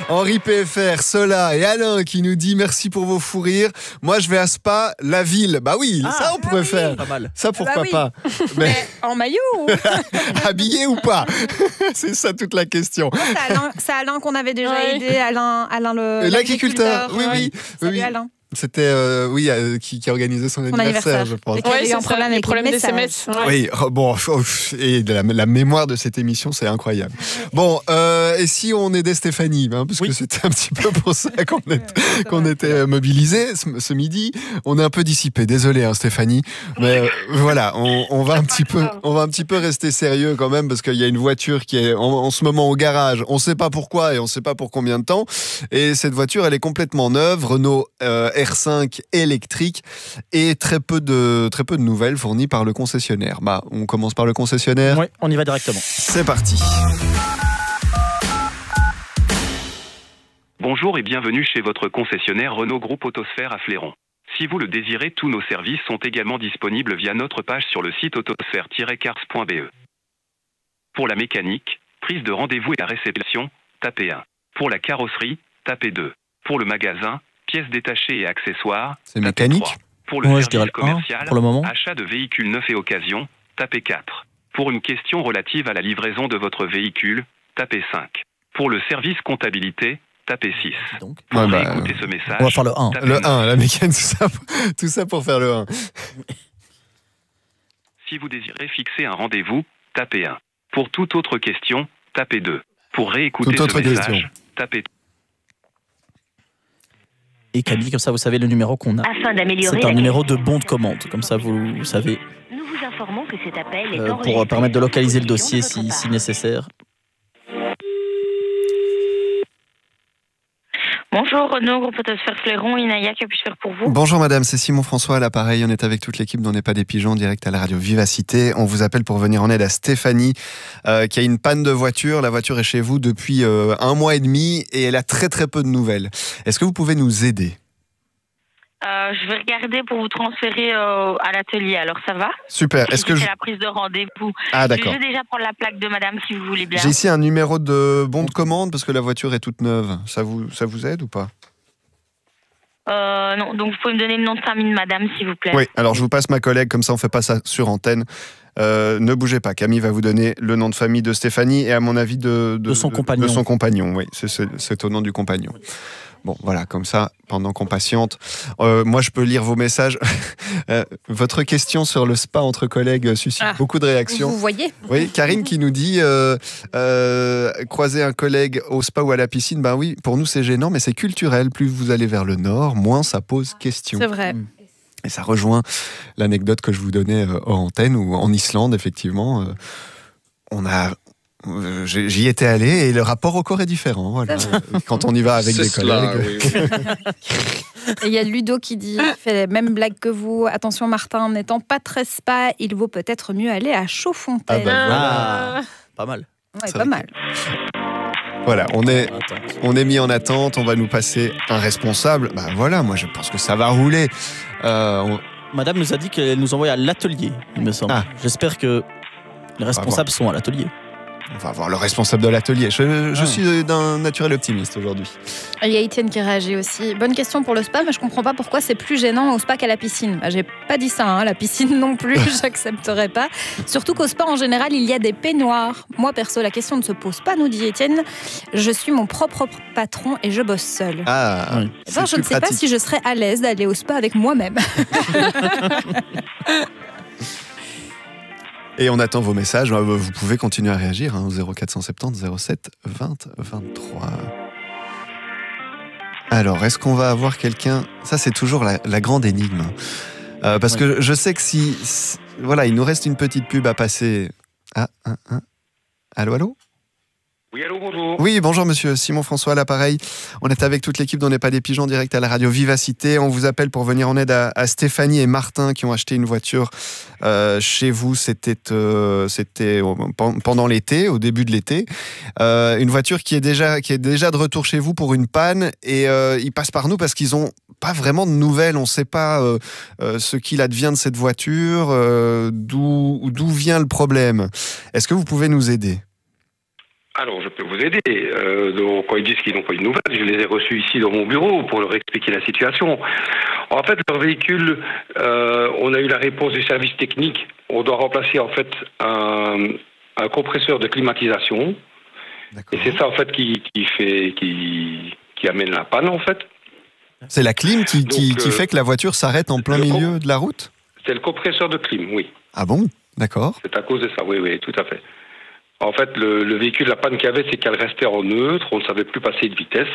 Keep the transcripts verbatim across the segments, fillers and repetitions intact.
Henri P F R, Sola et Alain qui nous dit merci pour vos fous rires. Moi, je vais à Spa, la ville. Bah oui, ah, ça on pourrait ah oui. faire. Pas mal. Ça pourquoi bah oui. pas. Mais... Mais en maillot ou... Habillé ou pas. C'est ça toute la question. Oh, c'est, Alain, c'est Alain qu'on avait déjà ouais. aidé, Alain, Alain le, l'agriculteur. l'agriculteur. Oui, oui. Salut oui. Alain. C'était euh, oui euh, qui, qui a organisé son, son anniversaire, anniversaire, je pense. Et qui a eu un problème avec problème les S M S. Ouais. Oui, bon, et la, la mémoire de cette émission, c'est incroyable. Bon, euh, et si on aidait Stéphanie, hein, parce oui. que c'était un petit peu pour ça qu'on, est, qu'on était mobilisés ce, ce midi. On est un peu dissipé. Désolé, hein, Stéphanie, mais euh, voilà, on, on va un petit peu, on va un petit peu rester sérieux quand même, parce qu'il y a une voiture qui est en, en ce moment au garage. On ne sait pas pourquoi et on ne sait pas pour combien de temps. Et cette voiture, elle est complètement neuve, Renault euh, R cinq électrique, et très peu de très peu de nouvelles fournies par le concessionnaire. Bah, on commence par le concessionnaire. Oui, on y va directement. C'est parti. Bonjour et bienvenue chez votre concessionnaire Renault Groupe Autosphère à Fléron. Si vous le désirez, tous nos services sont également disponibles via notre page sur le site autosphère tiret cars point b e. Pour la mécanique, prise de rendez-vous et la réception, tapez un. Pour la carrosserie, tapez deux. Pour le magasin, pièces détachées et accessoires, c'est mécanique. trois. Pour le ouais, service commercial, pour le moment. achat de véhicules neufs et occasion, tapez quatre. Pour une question relative à la livraison de votre véhicule, tapez cinq. Pour le service comptabilité, tapez six. Donc, pour ouais, bah, écouter ce message, on va faire le un. Le un, la mécanique, tout ça, tout ça pour faire le un. Si vous désirez fixer un rendez-vous, tapez un. Pour toute autre question, tapez deux. Pour réécouter toute ce autre message, question. tapez trois. Et Camille, comme ça vous savez le numéro qu'on a. Afin d'améliorer c'est un la numéro qualité de bon de commande, comme ça vous, vous savez. Nous vous informons que cet appel est euh, enregistré pour permettre de localiser le dossier de si, si nécessaire. Bonjour Renault, groupe Autosphère Fléron, Inaya, que puis-je faire pour vous? Bonjour madame, c'est Simon François à l'appareil. On est avec toute l'équipe d'On n'est pas des pigeons, direct à la radio Vivacité. On vous appelle pour venir en aide à Stéphanie, euh, qui a une panne de voiture. La voiture est chez vous depuis euh, un mois et demi et elle a très très peu de nouvelles. Est-ce que vous pouvez nous aider? Euh, je vais regarder pour vous transférer euh, à l'atelier, alors ça va? Super. Est-ce que c'est je... la prise de rendez-vous. Ah d'accord. Je vais déjà prendre la plaque de madame si vous voulez bien. J'ai ici un numéro de bon de commande parce que la voiture est toute neuve. Ça vous, ça vous aide ou pas? Euh, non, donc vous pouvez me donner le nom de famille de madame s'il vous plaît. Oui, alors je vous passe ma collègue, comme ça on fait pas ça sur antenne. Euh, ne bougez pas, Camille va vous donner le nom de famille de Stéphanie et à mon avis de, de, de son de, compagnon. De son compagnon, oui, c'est, c'est, c'est au nom du compagnon. Bon, voilà, comme ça, pendant qu'on patiente, euh, moi je peux lire vos messages. euh, votre question sur le spa entre collègues suscite ah, beaucoup de réactions. Vous voyez. Oui, Karine qui nous dit euh, euh, croiser un collègue au spa ou à la piscine, ben oui, pour nous c'est gênant, mais c'est culturel. Plus vous allez vers le nord, moins ça pose question. C'est vrai. Et ça rejoint l'anecdote que je vous donnais euh, hors antenne, où en Islande, effectivement, euh, on a... J'y étais allé et le rapport au corps est différent. Voilà. Quand on y va avec c'est des cela, collègues. Oui. Et il y a Ludo qui dit, fait les mêmes blagues que vous. Attention Martin, n'étant pas très spa, il vaut peut-être mieux aller à Chaudfontaine. Ah bah voilà. Ah, pas mal. Ouais, pas mal. Voilà, on est, on est mis en attente, on va nous passer un responsable. Bah voilà, moi je pense que ça va rouler. Euh, on... Madame nous a dit qu'elle nous envoie à l'atelier, il me semble. Ah. J'espère que les responsables sont à l'atelier. On va voir le responsable de l'atelier. Je, je ah. suis d'un naturel optimiste aujourd'hui. Il y a Étienne qui réagit aussi. Bonne question pour le spa, mais je comprends pas pourquoi c'est plus gênant au spa qu'à la piscine. Bah, j'ai pas dit ça, hein. La piscine non plus, j'accepterai pas. Surtout qu'au spa, en général, il y a des peignoirs. Moi, perso, la question ne se pose pas, nous dit Étienne. Je suis mon propre patron et je bosse seul. Ah, oui. Enfin, je ne sais pratique. pas si je serais à l'aise d'aller au spa avec moi-même. Et on attend vos messages. Vous pouvez continuer à réagir hein, au zéro quatre cent soixante-dix zéro sept vingt vingt-trois. Alors, est-ce qu'on va avoir quelqu'un... Ça, c'est toujours la, la grande énigme. Euh, parce oui. que je sais que si, si... Voilà, il nous reste une petite pub à passer. Ah, ah, ah. Allô, allô ? Oui, allô, bonjour. Oui, bonjour monsieur, Simon François à l'appareil. On est avec toute l'équipe d'On n'est pas des pigeons, direct à la radio Vivacité. On vous appelle pour venir en aide à, à Stéphanie et Martin qui ont acheté une voiture euh, chez vous. C'était, euh, c'était pendant l'été, au début de l'été. Euh, une voiture qui est, déjà, qui est déjà de retour chez vous pour une panne. Et euh, ils passent par nous parce qu'ils n'ont pas vraiment de nouvelles. On ne sait pas euh, euh, ce qu'il advient de cette voiture, euh, d'où, d'où vient le problème. Est-ce que vous pouvez nous aider ? Alors, je peux vous aider. Euh, donc, quand ils disent qu'ils n'ont pas eu de nouvelles, je les ai reçus ici dans mon bureau pour leur expliquer la situation. En fait, leur véhicule, euh, on a eu la réponse du service technique. On doit remplacer en fait un, un compresseur de climatisation. D'accord. Et c'est ça en fait qui, qui fait, qui, qui amène la panne en fait. C'est la clim qui, donc, qui, qui euh, fait que la voiture s'arrête en plein milieu comp- de la route ? C'est le compresseur de clim, oui. Ah bon ? D'accord. C'est à cause de ça, oui, oui, tout à fait. En fait, le, le véhicule, la panne qu'il y avait, c'est qu'elle restait en neutre, on ne savait plus passer de vitesse.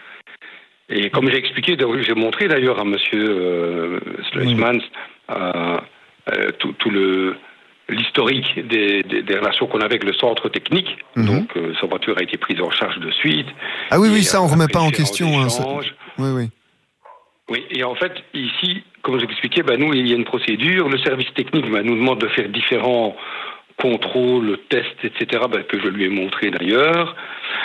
Et comme j'ai expliqué, j'ai montré d'ailleurs à monsieur euh, Sluismans euh, euh, tout, tout le, l'historique des, des, des relations qu'on avait avec le centre technique. Mm-hmm. Donc, euh, sa voiture a été prise en charge de suite. Ah oui, oui, ça, on ne remet pas en question. Hein, ça... Oui, oui. Oui, et en fait, ici, comme j'expliquais, ben, nous, il y a une procédure. Le service technique ben, nous demande de faire différents contrôles, tests, et cetera, ben, que je lui ai montré d'ailleurs.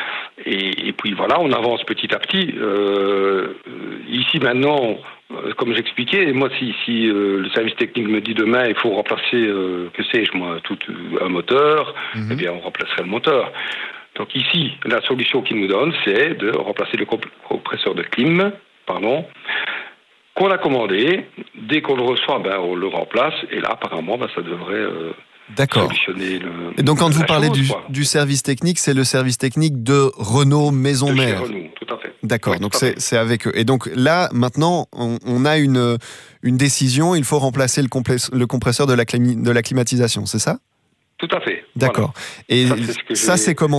Et, et puis voilà, on avance petit à petit. Euh, ici, maintenant, euh, comme j'expliquais, moi, si, si euh, le service technique me dit demain, il faut remplacer, euh, que sais-je, moi, tout un moteur, mm-hmm. eh bien, on remplacerait le moteur. Donc ici, la solution qu'il nous donne, c'est de remplacer le comp- compresseur de clim, pardon, qu'on a commandé. Dès qu'on le reçoit, ben, on le remplace. Et là, apparemment, ben, ça devrait euh, D'accord. solutionner le... Et donc, quand vous parlez chose, du, du service technique, c'est le service technique de Renault Maison de Mère. Renault, tout à fait. D'accord, oui, donc c'est, c'est avec eux. Et donc là, maintenant, on, on a une, une décision, il faut remplacer le, complé- le compresseur de la, clim- de la climatisation, c'est ça ? Tout à fait. D'accord. Voilà. Et ça, c'est, ce que ça c'est commandé ?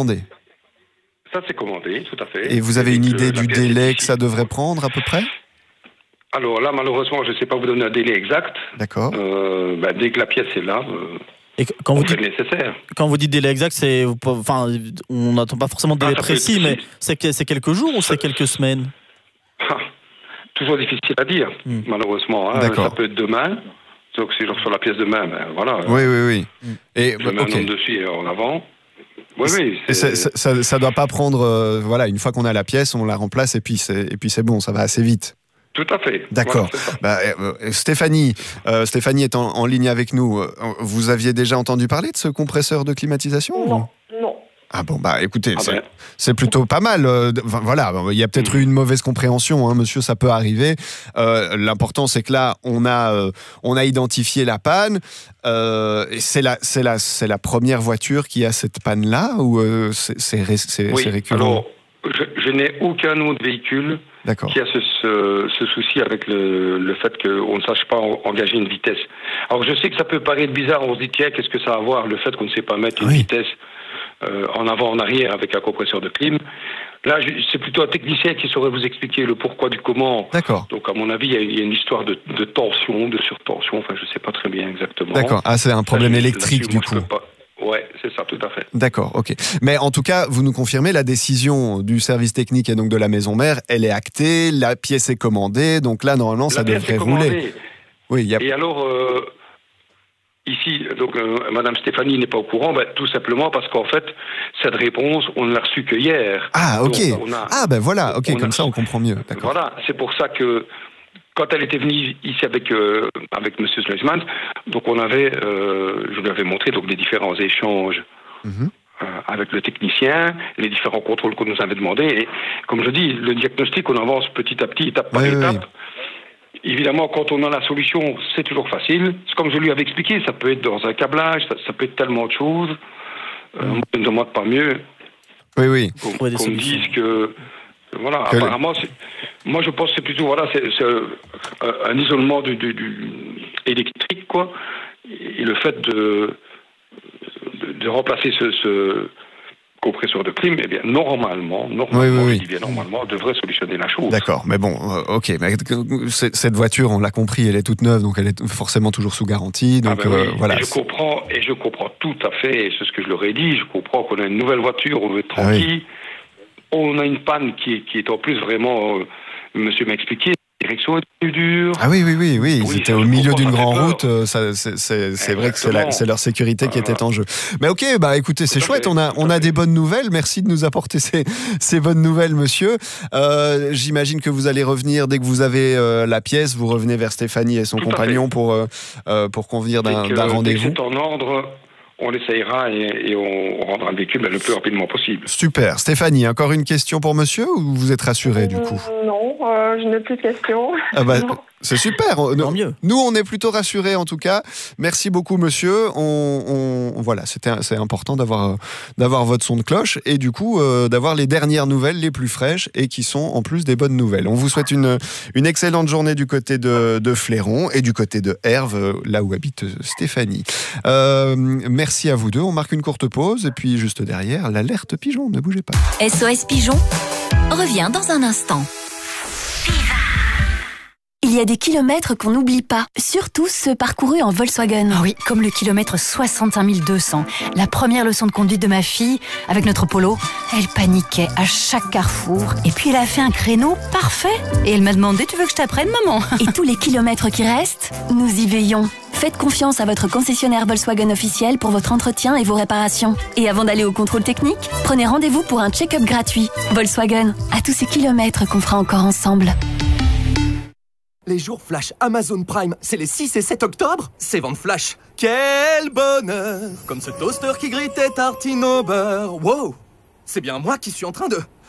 Ça, c'est commandé, tout à fait. Et vous avez une idée du délai que ça devrait prendre, à peu près ? Alors là, malheureusement, je ne sais pas vous donner un délai exact. D'accord. Euh, bah, dès que la pièce est là, euh, et quand vous on fait dites, le nécessaire. Quand vous dites délai exact, c'est, enfin, on n'attend pas forcément de délai ah, précis, mais c'est, c'est quelques jours ou c'est quelques semaines ? ah, Toujours difficile à dire, hmm. malheureusement. Hein. D'accord. Ça peut être demain. Donc si je reçois la pièce demain, ben voilà. Oui, oui, oui. Hmm. Et, je mets okay. un nom dessus et en avant. Oui, oui. C'est... Ça, ça, ça doit pas prendre. Euh, voilà, une fois qu'on a la pièce, on la remplace et puis c'est, et puis c'est bon, ça va assez vite. Tout à fait. D'accord. Voilà, bah, euh, Stéphanie, euh, Stéphanie est en, en ligne avec nous. Vous aviez déjà entendu parler de ce compresseur de climatisation ? Non, non. Ah bon, bah écoutez, ah c'est, ben. c'est plutôt pas mal. Euh, voilà, il y a peut-être mmh. eu une mauvaise compréhension, hein, monsieur, ça peut arriver. Euh, l'important, c'est que là, on a, euh, on a identifié la panne. Euh, et c'est, la, c'est, la, c'est la première voiture qui a cette panne-là ou euh, c'est, c'est, ré, c'est, oui, c'est récurrent ? Alors, je, je n'ai aucun autre véhicule D'accord. qui a ce, ce, ce souci avec le, le fait qu'on ne sache pas engager une vitesse. Alors, je sais que ça peut paraître bizarre, on se dit, tiens, qu'est-ce que ça a à voir, le fait qu'on ne sait pas mettre une oui. vitesse Euh, en avant, en arrière avec un compresseur de clim. Là, je, c'est plutôt un technicien qui saurait vous expliquer le pourquoi du comment. D'accord. Donc, à mon avis, il y a, il y a une histoire de, de tension, de surtension. Enfin, je ne sais pas très bien exactement. D'accord. Ah, c'est un problème là, électrique, du coup. Ouais, c'est ça, tout à fait. D'accord, ok. Mais en tout cas, vous nous confirmez, la décision du service technique et donc de la maison mère, elle est actée, la pièce est commandée, donc là, normalement, la ça devrait rouler. Oui, y a... Et alors... Euh, Ici, donc, euh, Madame Stéphanie n'est pas au courant, ben, tout simplement parce qu'en fait, cette réponse, on ne l'a reçue que hier. Ah, ok. Donc, a, ah, ben voilà, ok, comme a, ça on comprend mieux. D'accord. Voilà, c'est pour ça que quand elle était venue ici avec euh, avec Monsieur Sluismans, donc on avait, euh, je lui avais montré donc les différents échanges. Mm-hmm. Euh, avec le technicien, les différents contrôles qu'on nous avait demandé. Et comme je dis, le diagnostic, on avance petit à petit, étape par oui, étape. Oui. Évidemment, quand on a la solution, c'est toujours facile. Comme je lui avais expliqué, ça peut être dans un câblage, ça, ça peut être tellement de choses. Euh, mmh. Je ne demande pas mieux. Oui, oui. Qu'on, qu'on me dise que... Voilà, que apparemment, c'est, moi je pense que c'est plutôt voilà, c'est, c'est un isolement du, du, du électrique, quoi. Et le fait de, de, de remplacer ce... ce compresseur de clim, eh bien, normalement, normalement, oui, oui, oui. Bien, normalement, devrait solutionner la chose. D'accord, mais bon, euh, ok, mais cette voiture, on l'a compris, elle est toute neuve, donc elle est forcément toujours sous garantie, donc ah ben euh, oui. voilà. Et je comprends, et je comprends tout à fait, et c'est ce que je leur ai dit, je comprends qu'on a une nouvelle voiture, on veut être tranquille, ah oui. On a une panne qui est, qui est en plus vraiment, euh, monsieur m'a expliqué, la direction est plus dure. Ah oui, oui, oui, oui, ils oui, étaient au milieu d'une grande route, euh, ça, c'est, c'est, c'est vrai que c'est, la, c'est leur sécurité qui était en jeu. Mais ok, bah écoutez, c'est chouette, on a, on a des bonnes nouvelles, merci de nous apporter ces, ces bonnes nouvelles, monsieur. Euh, j'imagine que vous allez revenir dès que vous avez euh, la pièce, vous revenez vers Stéphanie et son Tout compagnon pour, euh, pour convenir d'un, que, d'un rendez-vous. C'est en ordre, on essayera et, et on rendra le véhicule ben, le plus rapidement possible. Super. Stéphanie, encore une question pour monsieur ou vous êtes rassurée du coup? Euh, Non, euh, je n'ai plus de questions. Ah bah, Non. c'est super. Tant mieux. Nous, on est plutôt rassurés en tout cas. Merci beaucoup, monsieur. On, on voilà, c'était c'est important d'avoir d'avoir votre son de cloche et du coup euh, d'avoir les dernières nouvelles les plus fraîches et qui sont en plus des bonnes nouvelles. On vous souhaite une une excellente journée du côté de, de Fléron et du côté de Herve, là où habite Stéphanie. Euh, merci à vous deux. On marque une courte pause et puis juste derrière l'alerte pigeon. Ne bougez pas. S O S Pigeon revient dans un instant. Il y a des kilomètres qu'on n'oublie pas, surtout ceux parcourus en Volkswagen. Ah oui, comme le kilomètre soixante-cinq mille deux cents. La première leçon de conduite de ma fille, avec notre Polo, elle paniquait à chaque carrefour. Et puis elle a fait un créneau parfait. Et elle m'a demandé, tu veux que je t'apprenne, maman? Et tous les kilomètres qui restent, nous y veillons. Faites confiance à votre concessionnaire Volkswagen officiel pour votre entretien et vos réparations. Et avant d'aller au contrôle technique, prenez rendez-vous pour un check-up gratuit. Volkswagen, à tous ces kilomètres qu'on fera encore ensemble. Les jours flash Amazon Prime, c'est les six et sept octobre, c'est vente flash. Quel bonheur! Comme ce toaster qui grille tes tartines au beurre. Wow! C'est bien moi qui suis en train de...